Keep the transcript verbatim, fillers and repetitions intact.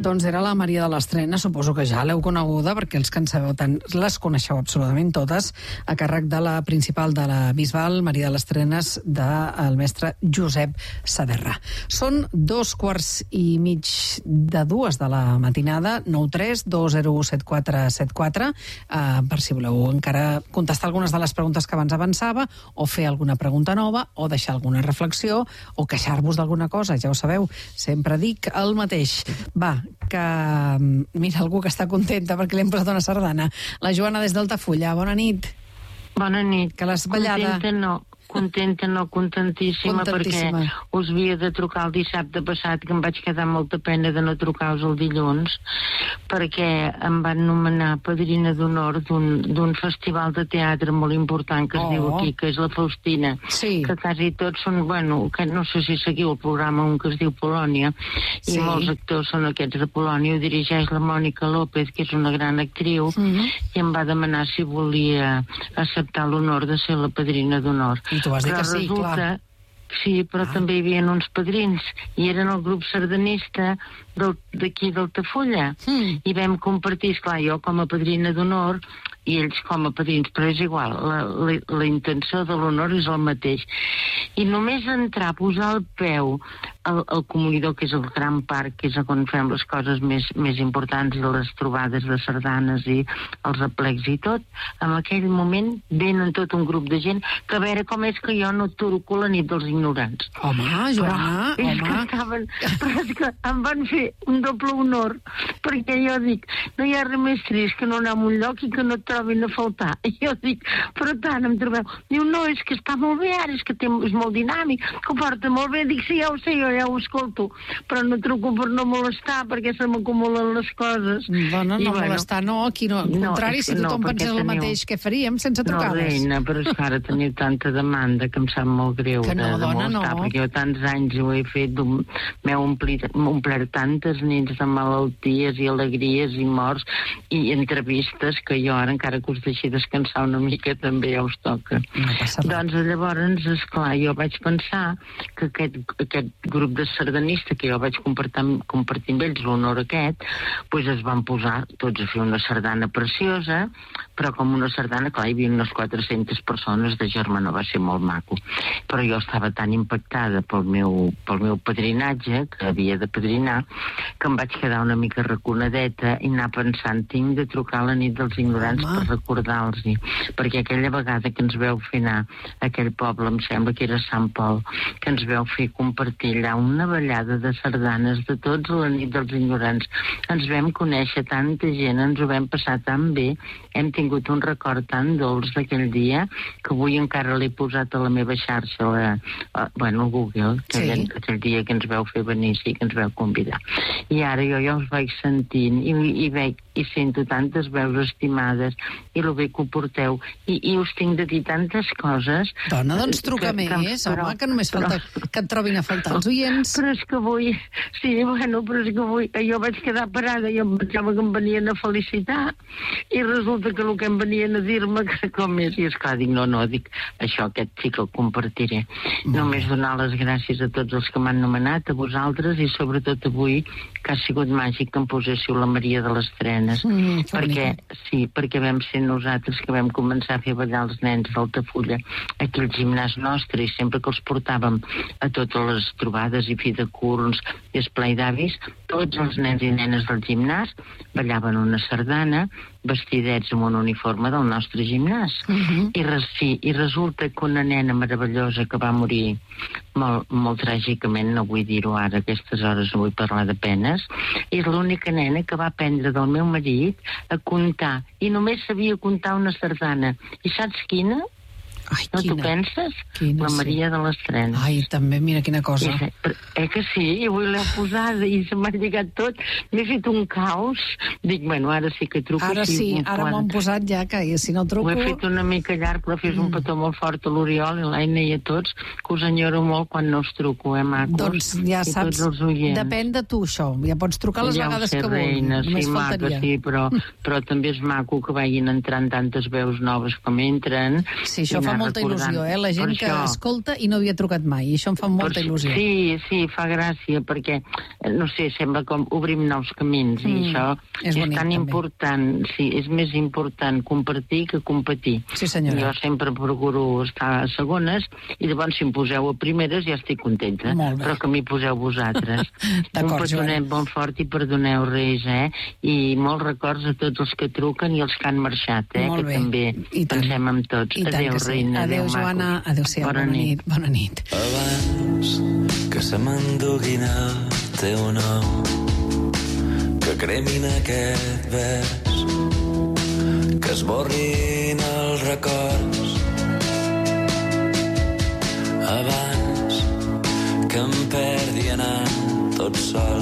Doncs era la Maria de l'Estrena, suposo que ja l'heu coneguda, perquè els que en sabeu tant les coneixeu absolutament totes, a càrrec de la principal de la Bisbal, Maria de l'Estrenes, del mestre Josep Saderra. Són dos quarts i mig de dues de la matinada, nou tres dos zero u set quatre set quatre, eh, per si voleu encara contestar algunes de les preguntes que abans avançava, o fer alguna pregunta nova, o deixar alguna reflexió, o queixar-vos d'alguna cosa, ja ho sabeu, sempre dic el mateix. Va, que mira, algú que està contenta perquè li hem posat una sardana. La Joana des d'Altafulla, bona nit. Bona nit. Que l'has ballada... Contenta no, contenta no, contentíssima, Contentíssima. perquè us havia de trucar el dissabte passat, que em vaig quedar molta pena de no trucar-vos el dilluns, perquè em van nomenar padrina d'honor d'un festival de teatre molt important que es oh. diu aquí, que és la Faustina, sí. que quasi tots són, bueno, que no sé si seguiu el programa, un que es diu Polònia, sí. i molts actors són aquests de Polònia, ho dirigeix la Mònica López, que és una gran actriu, mm-hmm. i em va demanar si volia acceptar l'honor de ser la padrina d'honor. I tu vas dir però que sí, resulta, clar. Sí, però ah. també hi havia uns padrins, i eren el grup sardanista d'aquí d'Altafulla, mm. i vam compartir, esclar, jo com a padrina d'honor, i ells com a padrins, però és igual, la, la, la intenció de l'honor és el mateix. I només entrar, posar el peu al, al comunidor, que és el gran parc, que és on fem les coses més, més importants, i les trobades de sardanes i els aplecs i tot, en aquell moment venen tot un grup de gent que a veure com és que jo no truco la nit dels ignorants. Home, Joana, però, home. És que estaven, però és que em van fer un doble honor, perquè jo dic, no hi ha res més trist que no anar a un lloc i que no et trobin a faltar. I jo dic, però tant em trobeu. Diu, no, és que està molt bé ara, és que té, és molt dinàmic, que porta molt bé. Dic, sí, ja ho sé, jo ja ho escolto, però no truco per no molestar, perquè se m'acumulen les coses. Bueno, no I, molestar, bueno, no, aquí no. Al no, contrari, si tothom no, pensés el teniu... mateix, què faríem sense trucades? No, reina, però és que ara teniu tanta demanda que em sap molt greu que no, de, de dona, molestar, no. perquè jo tants anys ho he fet, m'heu omplert, omplert tantes nits de malalties i alegries i morts i entrevistes que jo ara encara que us deixi descansar una mica també ja us toca. No doncs llavors, esclar, jo vaig pensar que aquest, aquest grup de sardanista que jo vaig compartir, compartir amb ells l'honor aquest, doncs es van posar tots a fer una sardana preciosa, però com una sardana, clar, hi havia unes quatre-centes persones de germana, va ser molt maco, però jo estava tan impactada pel meu, pel meu padrinatge, que havia de padrinar, que em vaig quedar una mica raconadeta i anar pensant, tinc de trucar a la nit dels ignorants Home. per recordar-los-hi, perquè aquella vegada que ens veu fer anar a aquell poble, em sembla que era Sant Pol, que ens veu fer compartir allà una ballada de sardanes de tots a la nit dels ignorants, ens vam conèixer tanta gent, ens ho vam passar tan bé, hem tingut un record tan dolç d'aquell dia, que avui encara l'he posat a la meva xarxa, a, a, bueno, a Google, que sí. aquell, aquell dia que ens veu fer venir, sí, que ens veu convidar. I ara jo ja us vaig sentint, i, i veig i sento tantes veus estimades i el bé que ho porteu i, i us tinc de dir tantes coses. Dona, doncs truca que, més, que, però, home, que només falta però, que et trobin a faltar els oients. Però és que avui, sí, bueno, però és que avui jo vaig quedar parada, jo em pensava que em venien a felicitar i resulta que el que em venien a dir-me que com és, i esclar, dic, no, no, dic, això aquest sí que el compartiré. Mm. Només donar les gràcies a tots els que m'han nomenat, a vosaltres, i sobretot avui, que ha sigut màgic que em poséssiu la Maria de l'Estrena. Mm, perquè, sí, perquè vam ser nosaltres que vam començar a fer ballar els nens d'Altafulla aquí al gimnàs nostre, i sempre que els portàvem a totes les trobades i fi de curns i esplai d'avis, tots els nens i nenes del gimnàs ballaven una sardana vestidets amb un uniforme del nostre gimnàs. Uh-huh. I, res, sí, I resulta que una nena meravellosa que va morir molt, molt tràgicament, no vull dir-ho ara, a aquestes hores no vull parlar de penes, és l'única nena que va aprendre del meu marit a contar, i només sabia contar una sardana. I saps quina? Ai, no quina? t'ho penses? Quina, la Maria sí. de l'Estrena. Ai, també, mira quina cosa. I, eh que sí? I avui l'he posada i se m'ha lligat tot. M'he fet un caos. Dic, bueno, ara sí que truco. Ara sí, sí ara m'ho han posat ja, que si no truco... Ho he fet una mica llarg, però fes mm. un petó molt fort a l'Oriol i l'Aina i a tots, que us enyoro molt quan no us truco, eh, macos? Doncs ja saps, depèn de tu, això. Ja pots trucar les ja vegades sé, que reina, vulguis. Sí, maca, sí, però, però també és maco que vagin entrant tantes veus noves com entren. Sí, això fa molta recordant. il·lusió, eh? La gent Per que això. escolta i no havia trucat mai, i això em fa molta Per- il·lusió. Sí, sí, fa gràcia, perquè, eh, no sé, sembla com obrim nous camins, Mm, i això és és, bonic, tan també. important, sí, és més important compartir que competir. Sí, senyora. Jo sempre procuro estar a segones, i llavors si em poseu a primeres ja estic contenta, Molt bé. però que m'hi poseu vosaltres. D'acord, Un petonet bon fort i perdoneu res, eh? I molts records a tots els que truquen i els que han marxat, eh? Molt que bé. també I tant. pensem en tots. I tant Adéu, que sí. reina. Adéu, Joana. macos. Adéu-siau. Bona, bona nit. Bona nit. Abans que se m'enduguin el teu nom, que cremin aquest vers, que esborrin els records, abans que em perdi anant tot sol